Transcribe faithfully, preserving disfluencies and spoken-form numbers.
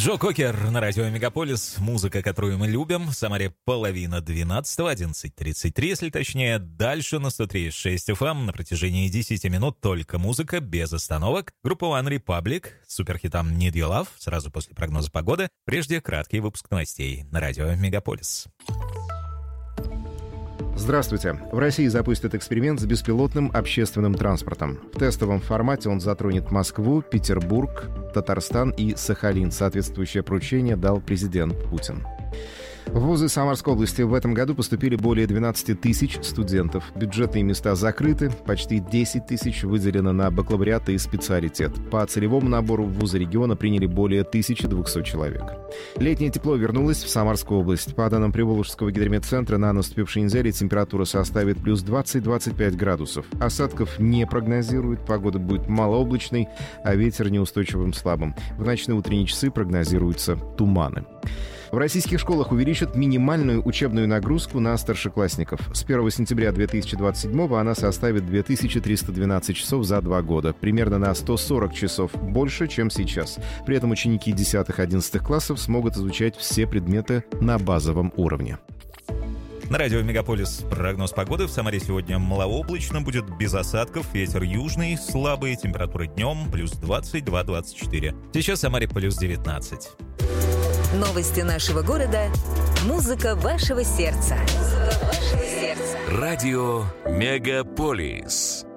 Джо Кокер на радио Мегаполис. Музыка, которую мы любим. В Самаре половина двенадцатого, одиннадцать тридцать три, если точнее. Дальше на сто три и шесть эф эм на протяжении десяти минут только музыка, без остановок. Группа One Republic с суперхитом Need Your Love сразу после прогноза погоды. Прежде краткий выпуск новостей на радио Мегаполис. Здравствуйте. В России запустят эксперимент с беспилотным общественным транспортом. В тестовом формате он затронет Москву, Петербург, Татарстан и Сахалин. Соответствующее поручение дал президент Путин. В вузы Самарской области в этом году поступили более двенадцать тысяч студентов. Бюджетные места закрыты, почти десять тысяч выделено на бакалавриат и специалитет. По целевому набору в вузы региона приняли более тысячи двухсот человек. Летнее тепло вернулось в Самарскую область. По данным Приволжского гидрометцентра, на наступившей неделе температура составит плюс двадцать - двадцать пять градусов. Осадков не прогнозируют, погода будет малооблачной, а ветер неустойчивым слабым. В ночные утренние часы прогнозируются туманы. В российских школах увеличат минимальную учебную нагрузку на старшеклассников. С первого сентября две тысячи двадцать седьмого она составит две тысячи триста двенадцать часов за два года. Примерно на сто сорок часов больше, чем сейчас. При этом ученики десятых-одиннадцатых классов смогут изучать все предметы на базовом уровне. На радио Мегаполис прогноз погоды. В Самаре сегодня малооблачно, будет без осадков, ветер южный, слабый, температура днем плюс двадцать два - двадцать четыре. Сейчас в Самаре плюс девятнадцать. Новости нашего города. Музыка вашего сердца. Музыка вашего сердца. Радио Мегаполис.